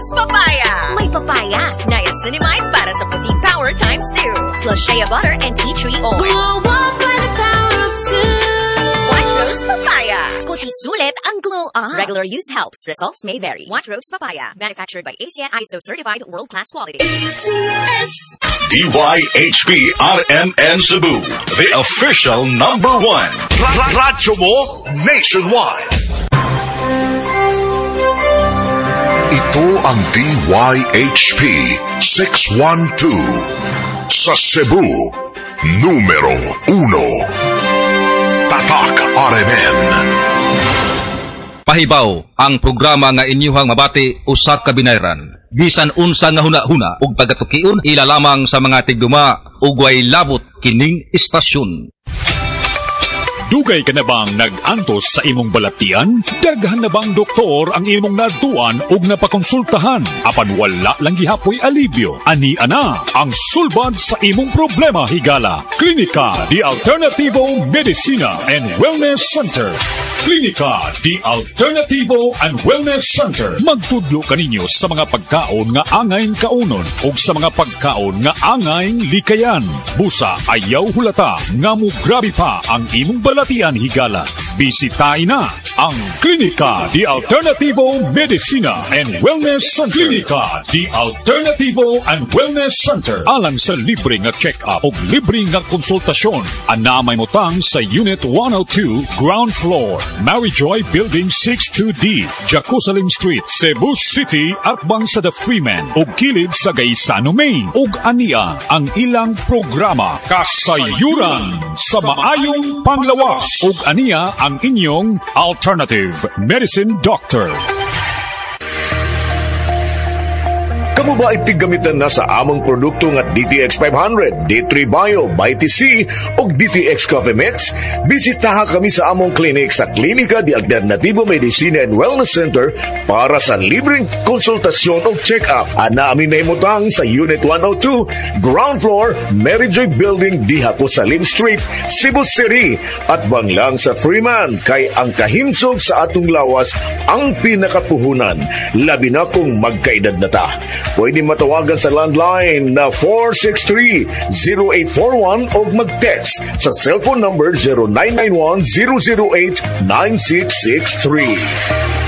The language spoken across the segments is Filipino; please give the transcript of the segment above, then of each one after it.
Papaya. May papaya, niacinamide para sa puting power times 2. Plus shea butter and tea tree oil. Glow up by the power of 2. White Rose Papaya. Kuti sulit ang glow up. Regular use helps. Results may vary. White Rose Papaya. Manufactured by ACS ISO certified world-class quality. ACS. DYHP RMN Cebu, the official number 1. Radyo mo nationwide. Ito ang DYHP 612 sa Cebu, numero 1. Tatak RMN. Pahibaw ang programa nga inyuhang mabati usa ka binayran. Bisan unsa nga hunahuna ug pagatukion ila lamang sa mga tigduma ug way labot kining istasyon. Dugay ka na bang nag-antos sa imong balatian? Daghan na bang doktor ang imong naduan ug napakonsultahan? Apan wala lang gihapoy alibyo. Ani ana ang sulbad sa imong problema higala. Klinika di Alternativo Medicina and Wellness Center. Klinika di Alternativo and Wellness Center. Magtudlo kaninyo sa mga pagkaon nga angayn kaunon ug sa mga pagkaon nga angayn likayan. Busa ayaw hulata nga mo grabe pa ang imong balatian higala. Bisitahin na ang Klinika di Alternativo Medicina and Wellness Center. Klinika di Alternativo and Wellness Center. Alang sa libre nga check-up o libre nga konsultasyon. Anamay mo tang sa Unit 102, Ground Floor, Maryjoy Building 62D, Jerusalem Street, Cebu City, Atbang sa The Freeman o kilid sa Gaisano, Maine. Ug ania ang ilang programa kasayuran sa maayong panglawas. Ug ania ang inyong Alternative Medicine Doctor. Kamu ba itigamitan na sa among produkto nga DTX 500, D3 Bio, BITC o DTX Coffee Mix? Bisitaha kami sa among clinic sa Klinika di Alternativo Medicina and Wellness Center para sa libreng konsultasyon o check-up. Ana amin na imutang sa Unit 102, Ground Floor, Maryjoy Building, Dihaco Salim Street, Cebu City. At banglang sa Freeman, kay ang kahimsog sa atong lawas ang pinakapuhunan. Labi na kung magkaedad na ta. Pwede matawagan sa landline na 463-0841 o mag-text sa cellphone number 0991-008-9663.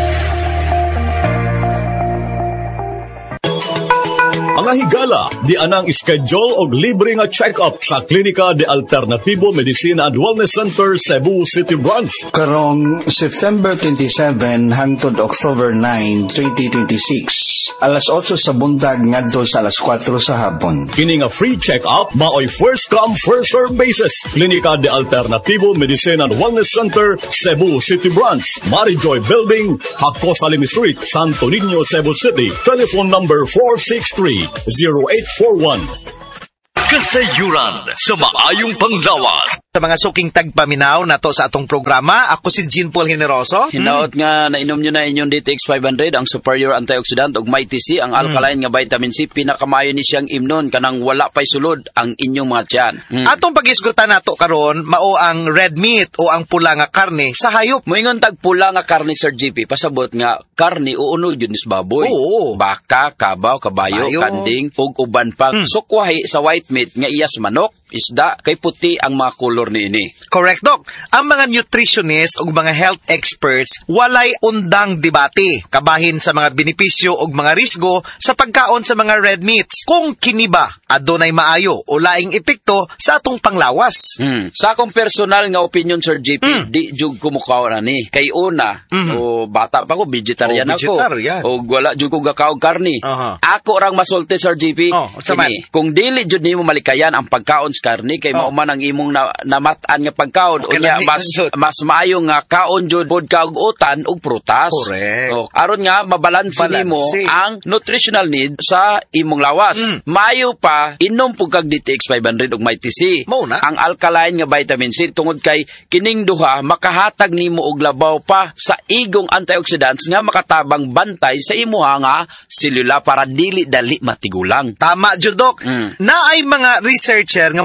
Mga higala, di anang schedule og libre nga check-up sa Klinika de Alternativo Medicina and Wellness Center, Cebu City Branch. Karong September 27 hangtod October 9, 2026. Alas 8 sa buntag ngadto sa alas 4 sa hapon. Kini nga free check-up maoy first come first serve basis. Klinika de Alternativo Medicina and Wellness Center, Cebu City Branch, Maryjoy Building, Jaco Salim Street, Santo Niño, Cebu City. Telephone number 463-0841. Kasayuran sa maayong panglawas. Sa mga suking tagpaminaw na to sa atong programa, ako si Jean Paul Generoso. Hinaot nga nainom nyo na inyong DTX 500, ang superior antioxidant ug may TC, ang alkaline nga vitamin C, pinakamayo ni siyang imnon kanang wala pay sulod ang inyong mga tiyan. Atong pag-isgutan nato karon mao ang red meat o ang pula nga karne sa hayop. Moingon tag pula nga karne, Sir GP, pasabot nga karne uunod yun is baboy. Oo. Baka, kabaw, kabayo, kanding, ug uban pa. Sukwahi sa white meat nga iyas manok, isda, kay puti ang mga kolor niini. Correct, Doc. Ang mga nutritionist o mga health experts walay undang debate kabahin sa mga benepisyo o mga risgo sa pagkaon sa mga red meats. Kung kini ba adunay maayo o laing epekto sa atong panglawas. Sa akong personal nga opinion, Sir JP, di jug kumukaw na ni. Kay una, o bata pa ko, vegetarian ako. O wala jug ko gakaog karni. Ako rang masulti, Sir JP. Kung dili jud nimo malikayan ang pagkaon sa karni, kay mauman ang imong namatan nga pagkaon, unya mas maayo nga kaon jud pod kaog utan ug prutas. Correct. Aron nga mabalanse nimo ang nutritional need sa imong lawas. Maayo pa inom pug kag DTX 500 ug may TC. Ang alkaline nga vitamin C tungod kay kining duha makahatag nimo og labaw pa sa igong antioxidants nga makatabang bantay sa imuha nga selula para dili dali matigulang. Tama jud, Doc. Na ay mga researcher nga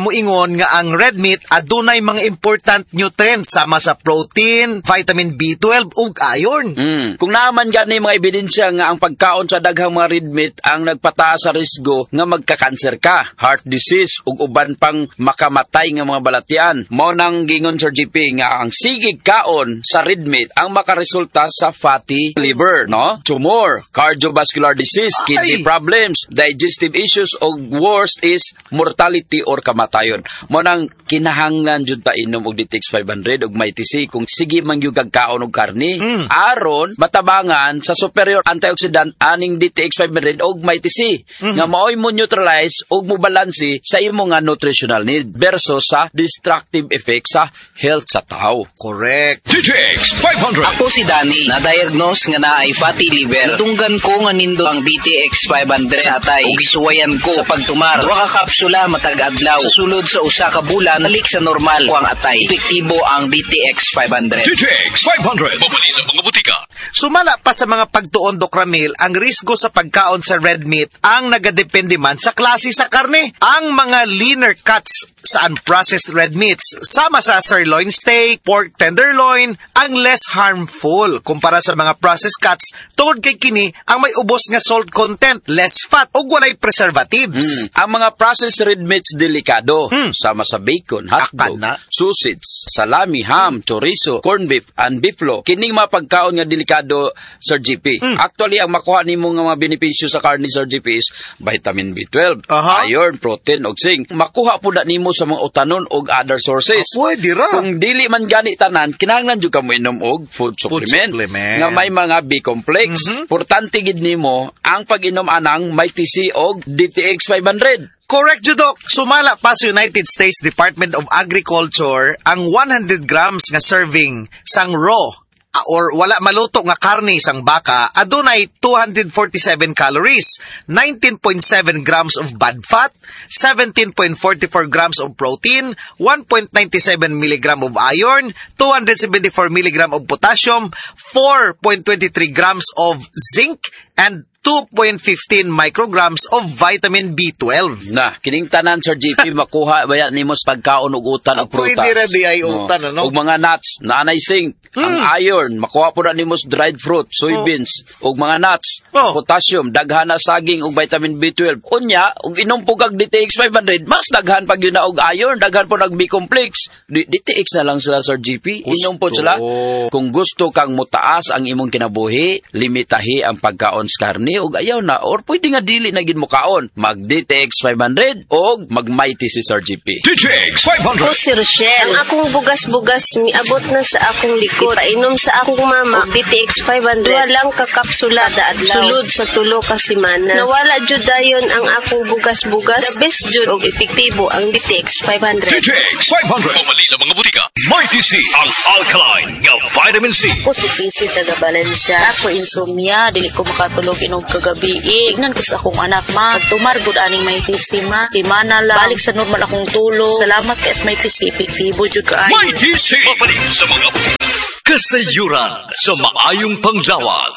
muingon nga ang red meat adunay mga important nutrients sama sa protein, vitamin B12 ug iron. Kung naaman gani mga ebidensya nga ang pagkaon sa daghang mga red meat ang nagpataas sa risgo nga magka-cancer ka, heart disease ug uban pang makamatay nga mga balatian. Mao nang gingon Sir GP nga ang sigig kaon sa red meat ang makaresulta sa fatty liver, no? Tumor, cardiovascular disease, kidney problems, digestive issues o worst is mortality or kamatayon. Mao nang kinahanglan jud ta inom og DTX 500 ug may TC kung sige man gyud kaon og karne aron matabangan sa superior antioxidant aning DTX 500 og may TC nga maoy mo neutralize og mo balanse sa imo nga nutritional need versus sa destructive effect sa health sa tao. Correct. DTX 500. Ako si Danny, na-diagnose nga naay fatty liver. Natunggan ko nga nindo ang DTX 500 sa atay ug gisuwayan ko sa pagtumar. Duha ka kapsula matag adlaw. Sa sulod sa usa ka bulan, nalik sa normal ko ang atay. Epektibo ang DTX 500. DTX 500. Mabali sa mga butika. Sumala pa sa mga pagtuon, Doc Ramil, ang risgo sa pagkaon sa red meat ang nagadepende man sa klase sa karne. Ang mga leaner cuts sa unprocessed red meats, sama sa sirloin steak, pork tenderloin, ang less harmful kumpara sa mga processed cuts tungod kay kini ang may ubos nga salt content, less fat ug walay preservatives. Ang mga processed red meats delikado, sama sa bacon, hotdog, sausage, salami, ham, chorizo, corned beef, and beeflo. Kining mga pagkaon nga delikado, Sir GP. Actually, ang makuha nimo nga mga benepisyo sa karne, Sir GP, is vitamin B12, iron, protein, ug zinc. Makuha po na nimo sa mga utanon og other sources. Pwede ra. Kung dili man gani tanan, kinahanglan jud ka mo inom og food supplement nga may mga B-complex. Importante gid nimo ang pag-inom anang may TC og DTX 500. Correct, Judok. Sumala pa sa United States Department of Agriculture ang 100 grams nga serving sang raw or wala maluto nga karne sang baka adunay 247 calories, 19.7 grams of bad fat, 17.44 grams of protein, 1.97 milligram of iron, 274 milligram of potassium, 4.23 grams of zinc, and 2.15 micrograms of vitamin B12. Na, kining tanan, Sir GP, makuha bayan nimo sa pagkaon og utan og prutas. Pwede ra di ay utan, ano? Og mga nuts, naanay zinc, ang iron, makuha po na nimo sa dried fruit, soybeans, og mga nuts, potassium, daghan na saging og vitamin B12. Unya, og inom po kag DTX 500, mas daghan pag yun na og iron, daghan po nag B-complex. DTX na lang sila, Sir GP. Inom po sila. Kung gusto kang mutaas ang imong kinabuhi, limitahi ang pagkaon sa karne og ayaw na or pwede nga dili na gid mo kaon mag DTX 500 og magmighty si Sir GP. DTX 500. O si Rochelle, ang akong bugas-bugas miabot na sa akong likod. Painom sa akong mama og DTX 500. Duha lang ka kapsula da adlaw. Sulod sa tulo ka semana. Nawala jud dayon ang akong bugas-bugas. The best jud og epektibo ang DTX 500. DTX 500. Mabali sa mga butika. Mighty C ang alkaline nga vitamin C. Ako si PC taga Valencia. Ako insomnia, dili ko makatulog inom kagabi. Ignan ko sa akong anak, ma. Pagtumar gud aning may TC, ma. Simana lang. Balik sa normal akong tulog. Salamat kay may TC. Epektibo jud kaayo. Mighty C. Mabali sa mga butika. Kasayuran sa maayong panglawas.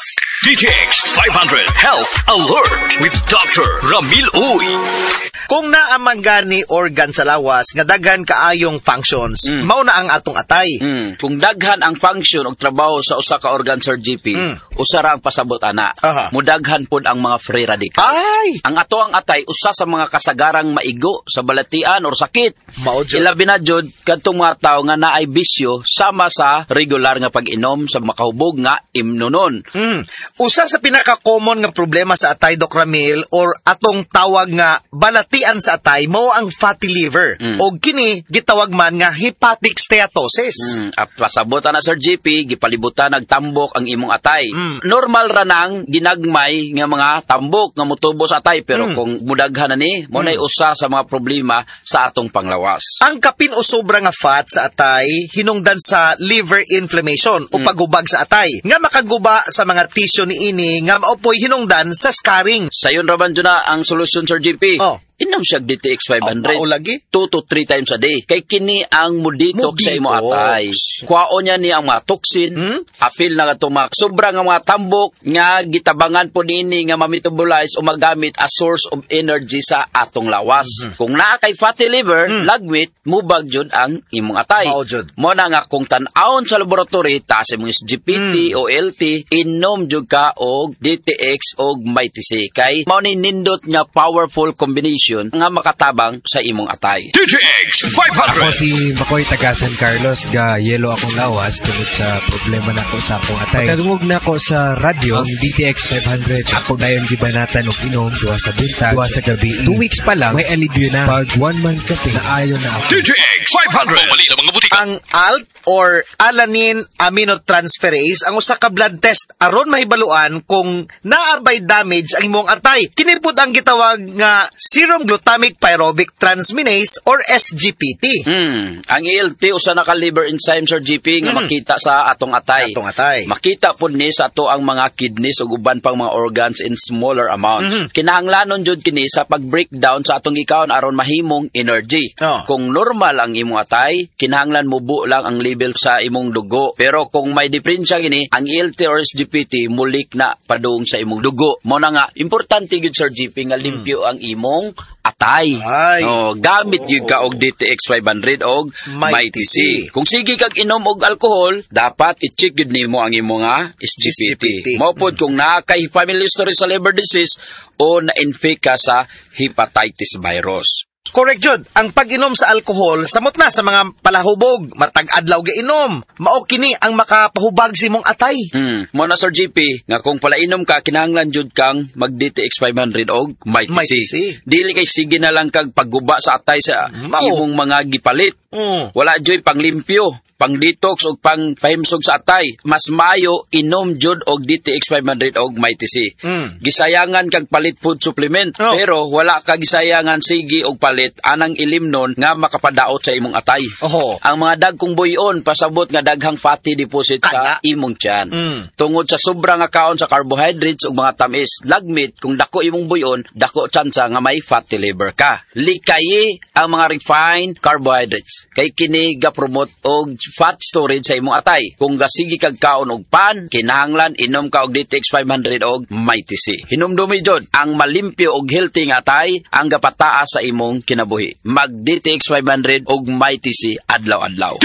DTX 500 Health Alert with Dr. Ramil Uy. Kung naaman gani organ sa lawas nga daghan kaayong functions, mao na ang atong atay. Kung daghan ang function og trabaho sa usa ka organ, Sir GP, usa ra ang pasabot ana. Mudaghan pod ang mga free radical. Ang ato ang atay usa sa mga kasagarang maigo sa balatian or sakit. Ilabi na jud kadtong mga tawo nga naay bisyo sama sa regular nga pag-inom sa makahubog nga imnonon. Usa sa pinaka-common nga problema sa atay, Doc Ramil, or atong tawag nga balatian sa atay, mao ang fatty liver. O kini gitawag man nga hepatic steatosis. At pasabutan na, Sir GP, gipalibutan nagtambok ang imong atay. Normal ra nang ginagmay nga mga tambok nga motubo sa atay, pero kung mudaghan na ni, mo nay usa sa mga problema sa atong panglawas. Ang kapin o sobra nga fat sa atay hinungdan sa liver inflammation o paghubag sa atay nga makaguba sa mga tissue ni ini nga maopoy hinungdan sa scarring. Sayon raman dyan na ang solusyon, Sir GP. inom siya DTX 500. Lagi? 2 to 3 times a day. Kay kini ang muditox sa imo atay. Kuhaon niya ni ang mga toxin, apil na nga sobra nga mga tambok nga gitabangan po nini nga ma-metabolize o magamit as source of energy sa atong lawas. Kung naa kay fatty liver, lagwit, mubag jud ang imong atay. Mo na nga kung tan-awon sa laboratory, taas imong SGPT o LT, inom jud ka og DTX og MyTC. Kay mao ni nindot nga powerful combination nga makatabang sa imong atay. DTX 500. Ako si Makoy taga San Carlos, ga yelo akong lawas tungod sa problema nako sa akong atay. Pagkadungog na ako sa radyo, ang DTX 500, ako dayon gibanatan og inom duha sa buntag, duha sa gabi. 2 weeks pa lang, may alibyo na. Pag 1 month kape, naayon na ako. DTX 500. Pumali sa mga butika. Ang ALT or alanine aminotransferase ang usa ka blood test aron mahibaluan kung naabay damage ang imong atay. Kini pud ang gitawag nga serum glutamic pyruvic transminase or SGPT. Ang ALT usa na ka liver enzyme Sir GP nga makita sa atong atay. Makita pud ni sa ato ang mga kidneys ug uban pang mga organs in smaller amounts. Kinahanglanon jud kini sa pag-breakdown sa atong gikaon aron mahimong energy. Kung normal ang imong atay, kinahanglan mubo lang ang level sa imong dugo. Pero kung may diferensya gini, ang ALT or SGPT mulik na padung sa imong dugo. Mo na nga importante gid Sir GP nga limpyo ang imong atay. Gamit gyud ka og DTX 500 og MyTC. Kung sige kag inom og alcohol, dapat i-check gyud nimo ang imong SGPT. Mao pod kung naa kay family history sa liver disease o na-infect ka sa hepatitis virus. Correct jud. Ang pag-inom sa alcohol samot na sa mga palahubog, matag adlaw ga inom. Mao kini ang makapahubag sa imong atay. Mo na Sir GP nga kung palainom ka kinahanglan jud kang mag DTX 500 og MyTC. Dili kay sige na lang kag pagguba sa atay sa imong mga gipalit. Wala joy panglimpyo, pang detox o pang pahimsog sa atay. Mas mayo inom jud og DTX 500 og MyTC. Gisayangan kag palit food supplement, pero wala ka gisayangan sige og palit anang ilimnon nga makapadaot sa imong atay. Ang mga dagkong buyon pasabot nga daghang fatty deposit sa imong tiyan. Tungod sa sobra nga kaon sa carbohydrates ug mga tamis, lagmit kung dako imong buyon, dako tsansa nga may fatty liver ka. Likayi ang mga refined carbohydrates. Kay kini ga-promote og fat storage sa imong atay. Kung gasigi kag kaon og pan, kinahanglan inom ka og DTX 500 og MyTC. Hinumdumi jud ang malimpyo og healthy nga atay ang gapataas sa imong kinabuhi. Mag DTX 500 og MyTC adlaw-adlaw.